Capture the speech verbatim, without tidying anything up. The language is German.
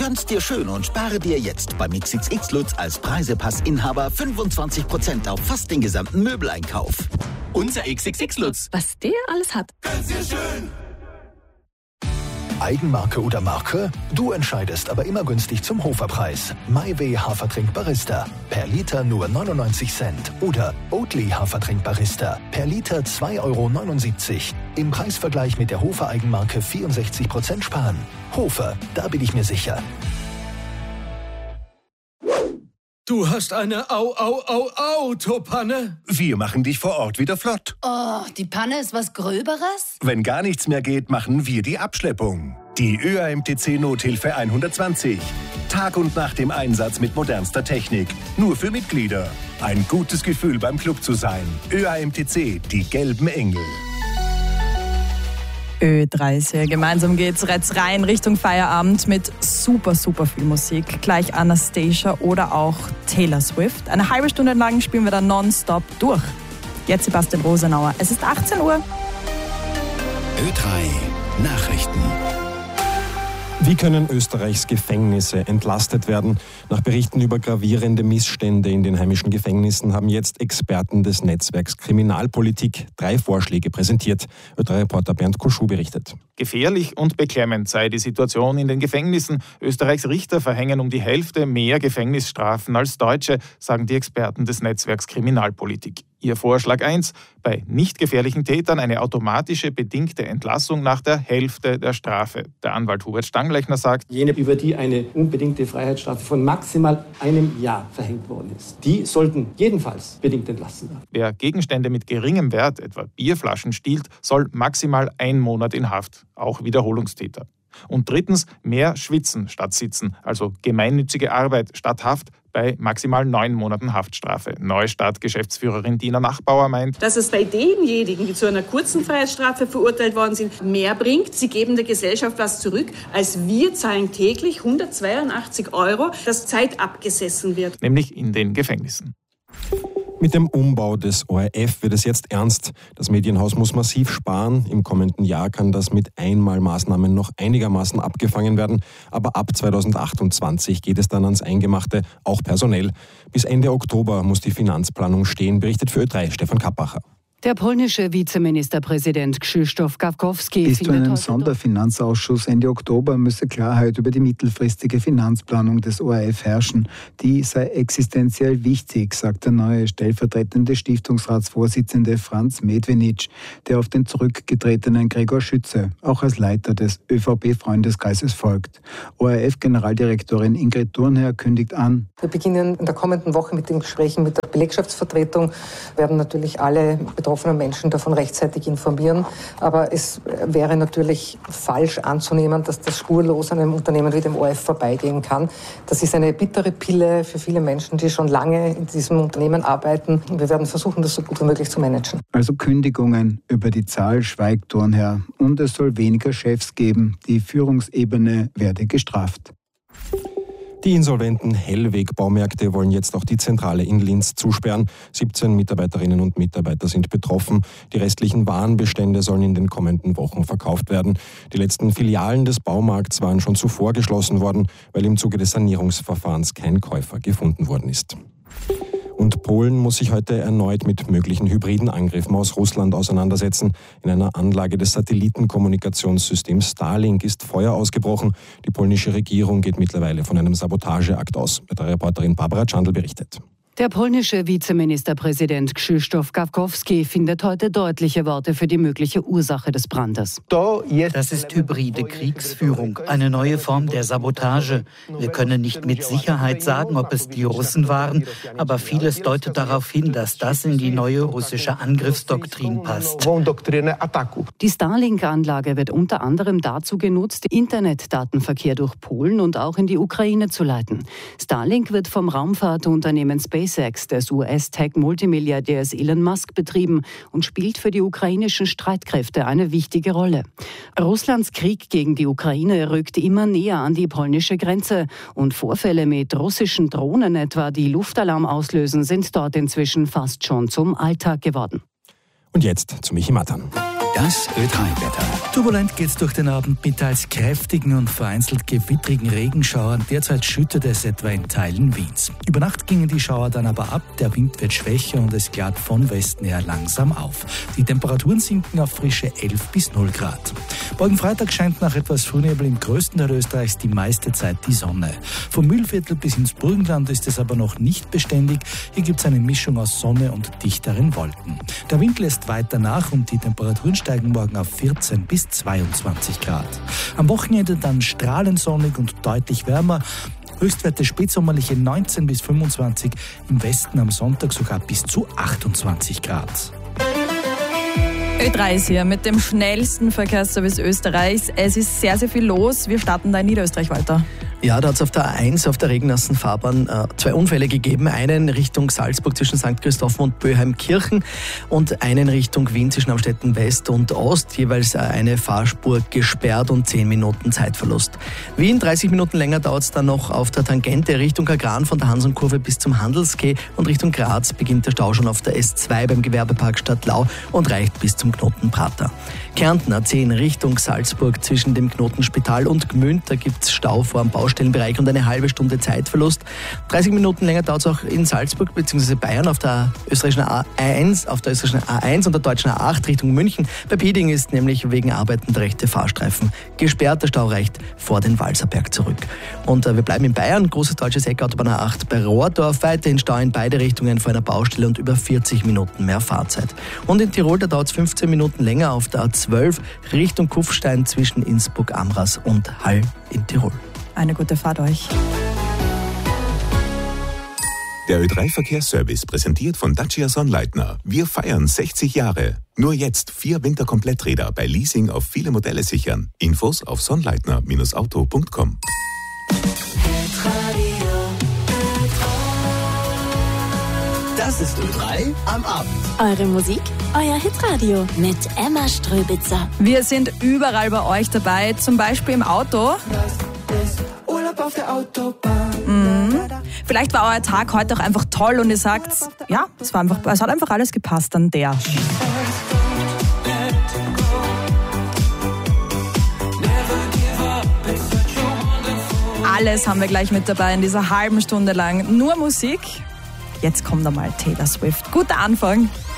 Gönn's dir schön und spare dir jetzt beim X X X Lutz als Preisepass-Inhaber fünfundzwanzig Prozent auf fast den gesamten Möbeleinkauf. Unser X X X Lutz. Was der alles hat. Gönn's dir schön. Eigenmarke oder Marke? Du entscheidest, aber immer günstig zum Hoferpreis. MyWay Hafertrink Barista. Per Liter nur neunundneunzig Cent. Oder Oatly Hafertrink Barista. Per Liter zwei Euro neunundsiebzig. Im Preisvergleich mit der Hofer Eigenmarke vierundsechzig Prozent sparen. Hofer, da bin ich mir sicher. Du hast eine Au-Au-Au-Autopanne? Wir machen dich vor Ort wieder flott. Oh, die Panne ist was Gröberes? Wenn gar nichts mehr geht, machen wir die Abschleppung. Die Ö A M T C Nothilfe hundertzwanzig. Tag und Nacht im Einsatz mit modernster Technik. Nur für Mitglieder. Ein gutes Gefühl beim Club zu sein. Ö A M T C, die gelben Engel. Ö dreißig. Gemeinsam geht's jetzt rein Richtung Feierabend mit super, super viel Musik. Gleich Anastasia oder auch Taylor Swift. Eine halbe Stunde lang spielen wir dann nonstop durch. Jetzt Sebastian Rosenauer. Es ist achtzehn Uhr. Ö drei Nachrichten. Wie können Österreichs Gefängnisse entlastet werden? Nach Berichten über gravierende Missstände in den heimischen Gefängnissen haben jetzt Experten des Netzwerks Kriminalpolitik drei Vorschläge präsentiert. Ö drei Reporter Bernd Koschuh berichtet. Gefährlich und beklemmend sei die Situation in den Gefängnissen. Österreichs Richter verhängen um die Hälfte mehr Gefängnisstrafen als Deutsche, sagen die Experten des Netzwerks Kriminalpolitik. Ihr Vorschlag eins, bei nicht gefährlichen Tätern eine automatische bedingte Entlassung nach der Hälfte der Strafe. Der Anwalt Hubert Stanglechner sagt, jene, über die eine unbedingte Freiheitsstrafe von maximal einem Jahr verhängt worden ist, die sollten jedenfalls bedingt entlassen werden. Wer Gegenstände mit geringem Wert, etwa Bierflaschen, stiehlt, soll maximal ein Monat in Haft, auch Wiederholungstäter. Und drittens, mehr Schwitzen statt Sitzen, also gemeinnützige Arbeit statt Haft bei maximal neun Monaten Haftstrafe. Neustadt-Geschäftsführerin Dina Nachbauer meint, dass es bei denjenigen, die zu einer kurzen Freiheitsstrafe verurteilt worden sind, mehr bringt. Sie geben der Gesellschaft was zurück, als wir zahlen täglich hundertzweiundachtzig Euro, das Zeit abgesessen wird. Nämlich in den Gefängnissen. Mit dem Umbau des O R F wird es jetzt ernst. Das Medienhaus muss massiv sparen. Im kommenden Jahr kann das mit Einmalmaßnahmen noch einigermaßen abgefangen werden. Aber ab zweitausendachtundzwanzig geht es dann ans Eingemachte, auch personell. Bis Ende Oktober muss die Finanzplanung stehen, berichtet für Ö drei Stefan Kappacher. Der polnische Vizeministerpräsident Krzysztof Gawkowski Bis zu einem Sonderfinanzausschuss Ende Oktober müsse Klarheit über die mittelfristige Finanzplanung des O R F herrschen. Die sei existenziell wichtig, sagt der neue stellvertretende Stiftungsratsvorsitzende Franz Medvenic, der auf den zurückgetretenen Gregor Schütze auch als Leiter des Ö V P-Freundeskreises folgt. O R F-Generaldirektorin Ingrid Thurnherr kündigt an: Wir beginnen in der kommenden Woche mit den Gesprächen mit der Belegschaftsvertretung, werden natürlich alle betroffenen Menschen davon rechtzeitig informieren. Aber es wäre natürlich falsch anzunehmen, dass das spurlos an einem Unternehmen wie dem O R F vorbeigehen kann. Das ist eine bittere Pille für viele Menschen, die schon lange in diesem Unternehmen arbeiten. Wir werden versuchen, das so gut wie möglich zu managen. Also Kündigungen, über die Zahl schweigt Thurnherr. Und es soll weniger Chefs geben. Die Führungsebene werde gestraft. Die insolventen Hellweg-Baumärkte wollen jetzt auch die Zentrale in Linz zusperren. siebzehn Mitarbeiterinnen und Mitarbeiter sind betroffen. Die restlichen Warenbestände sollen in den kommenden Wochen verkauft werden. Die letzten Filialen des Baumarkts waren schon zuvor geschlossen worden, weil im Zuge des Sanierungsverfahrens kein Käufer gefunden worden ist. Und Polen muss sich heute erneut mit möglichen hybriden Angriffen aus Russland auseinandersetzen. In einer Anlage des Satellitenkommunikationssystems Starlink ist Feuer ausgebrochen. Die polnische Regierung geht mittlerweile von einem Sabotageakt aus. Der Reporterin Barbara Czandl berichtet. Der polnische Vizeministerpräsident Krzysztof Gawkowski findet heute deutliche Worte für die mögliche Ursache des Brandes. Das ist hybride Kriegsführung, eine neue Form der Sabotage. Wir können nicht mit Sicherheit sagen, ob es die Russen waren, aber vieles deutet darauf hin, dass das in die neue russische Angriffsdoktrin passt. Die Starlink-Anlage wird unter anderem dazu genutzt, Internetdatenverkehr durch Polen und auch in die Ukraine zu leiten. Starlink wird vom Raumfahrtunternehmen SpaceX des U S-Tech-Multimilliardärs Elon Musk betrieben und spielt für die ukrainischen Streitkräfte eine wichtige Rolle. Russlands Krieg gegen die Ukraine rückt immer näher an die polnische Grenze und Vorfälle mit russischen Drohnen etwa, die Luftalarm auslösen, sind dort inzwischen fast schon zum Alltag geworden. Und jetzt zu Michi Matan. Das Ö drei Wetter. Turbulent geht's durch den Abend mit teils kräftigen und vereinzelt gewittrigen Regenschauern. Derzeit schüttet es etwa in Teilen Wiens. Über Nacht gingen die Schauer dann aber ab, der Wind wird schwächer und es klart von Westen her langsam auf. Die Temperaturen sinken auf frische elf bis null Grad. Morgen Freitag scheint nach etwas Frühnebel im größten Teil Österreichs die meiste Zeit die Sonne. Vom Mühlviertel bis ins Burgenland ist es aber noch nicht beständig. Hier gibt's eine Mischung aus Sonne und dichteren Wolken. Der Wind lässt weiter nach und die Temperaturen steigen morgen auf vierzehn bis zweiundzwanzig Grad. Am Wochenende dann strahlend sonnig und deutlich wärmer. Höchstwerte spätsommerliche neunzehn bis fünfundzwanzig, im Westen am Sonntag sogar bis zu achtundzwanzig Grad. Ö drei ist hier mit dem schnellsten Verkehrsservice Österreichs. Es ist sehr, sehr viel los. Wir starten da in Niederösterreich, Walter. Ja, da hat es auf der A eins, auf der regennassen Fahrbahn, äh, zwei Unfälle gegeben. Einen Richtung Salzburg zwischen Sankt Christophen und Böheimkirchen und einen Richtung Wien zwischen Amstetten West und Ost. Jeweils äh, eine Fahrspur gesperrt und zehn Minuten Zeitverlust. Wien, dreißig Minuten länger dauert es dann noch auf der Tangente Richtung Agran von der Hansenkurve bis zum Handelsquai und Richtung Graz beginnt der Stau schon auf der S zwei beim Gewerbepark Stadtlau und reicht bis zum Knoten Prater. Kärnten A zehn Richtung Salzburg zwischen dem Knotenspital und Gmünd, da gibt es Stau vor dem Baustellenbereich und eine halbe Stunde Zeitverlust. dreißig Minuten länger dauert es auch in Salzburg bzw. Bayern auf der österreichischen A eins, auf der österreichischen A eins und der deutschen A acht Richtung München. Bei Bieding ist nämlich wegen Arbeiten der rechte Fahrstreifen gesperrt. Der Stau reicht vor den Walserberg zurück. Und äh, wir bleiben in Bayern. Großes deutsches Eck, Autobahn A acht bei Rohrdorf. Weiterhin Stau in beide Richtungen vor einer Baustelle und über vierzig Minuten mehr Fahrzeit. Und in Tirol, da dauert es fünfzehn Minuten länger auf der A zwölf Richtung Kufstein zwischen Innsbruck, Amras und Hall in Tirol. Eine gute Fahrt euch. Der Ö drei Verkehrsservice präsentiert von Dacia Sonnleitner. Wir feiern sechzig Jahre. Nur jetzt vier Winterkompletträder bei Leasing auf viele Modelle sichern. Infos auf sonnleitner Bindestrich auto Punkt com. Das ist Ö drei am Abend. Eure Musik, euer Hitradio mit Emma Ströbitzer. Wir sind überall bei euch dabei, zum Beispiel im Auto. Urlaub auf der Autobahn. Mhm. Vielleicht war euer Tag heute auch einfach toll und ihr sagt, ja, es, war einfach, es hat einfach alles gepasst an der. Alles haben wir gleich mit dabei in dieser halben Stunde lang. Nur Musik. Jetzt kommt einmal Taylor Swift. Guter Anfang.